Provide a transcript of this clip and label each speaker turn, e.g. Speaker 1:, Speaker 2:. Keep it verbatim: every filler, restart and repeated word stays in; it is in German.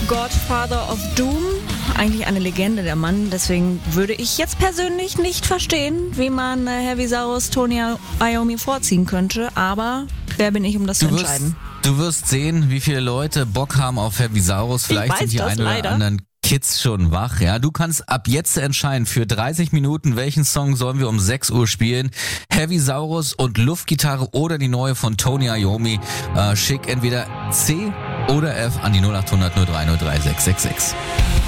Speaker 1: Godfather of Doom, eigentlich eine Legende, der Mann. Deswegen würde ich jetzt persönlich nicht verstehen, wie man äh, Heavy Saurus Tony Iommi vorziehen könnte. Aber wer bin ich, um das
Speaker 2: Du
Speaker 1: zu
Speaker 2: wirst,
Speaker 1: entscheiden?
Speaker 2: du wirst sehen, wie viele Leute Bock haben auf Heavy Saurus. Vielleicht
Speaker 1: weiß
Speaker 2: sind die
Speaker 1: das
Speaker 2: ein oder
Speaker 1: leider.
Speaker 2: anderen Kids schon wach. Ja, du kannst ab jetzt entscheiden für dreißig Minuten, welchen Song sollen wir um sechs Uhr spielen. Heavy Saurus und Luftgitarre oder die neue von Tony Iommi. Äh, schick entweder C oder F an die null acht hundert null drei null drei sechs sechs sechs.